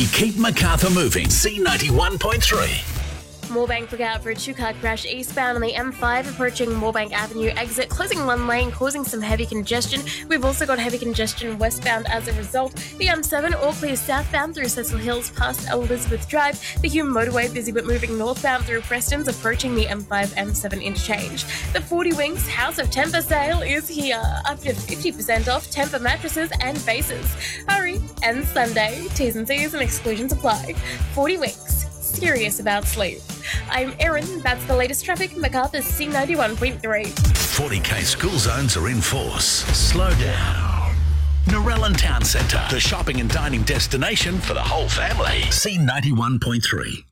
Keep Macarthur moving. C91.3. Moorebank, look out for a two-car crash eastbound on the M5 approaching Moorebank Avenue exit, closing one lane, causing some heavy congestion. We've also got heavy congestion westbound as a result. The M7 all clear southbound through Cecil Hills past Elizabeth Drive. The Hume motorway busy but moving northbound through Preston's approaching the M5-M7 interchange. The 40 Winks House of Temper sale is here. Up to 50% off Temper mattresses and bases. Hurry, ends Sunday. T's and C's and exclusions apply. 40 Winks. Serious about sleep. I'm Erin. That's the latest traffic. Macarthur's C91.3. 40k school zones are in force. Slow down. Narellan Town Centre, the shopping and dining destination for the whole family. C91.3.